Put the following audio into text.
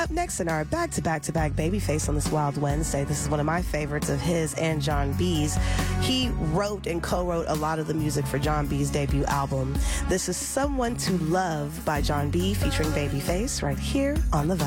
up next in our back-to-back-to-back Babyface on this Wild Wednesday, this is one of my favorites of his and Jon B's. He wrote and co-wrote a lot of the music for Jon B's debut album. This is Someone to Love by Jon B featuring Babyface right here on The Vibe.